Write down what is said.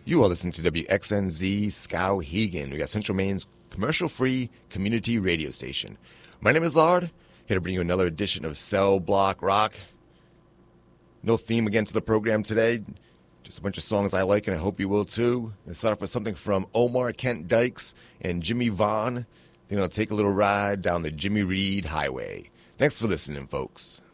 You are listening to WXNZ Skowhegan. We got Central Maine's commercial-free community radio station. My name is Lard, here to bring you another edition of Cell Block Rock. No theme again to the program today, just a bunch of songs I like and I hope you will too. Let's start off with something from Omar Kent Dykes and Jimmy Vaughn. They're going to take a little ride down the Jimmy Reed Highway. Thanks for listening, folks.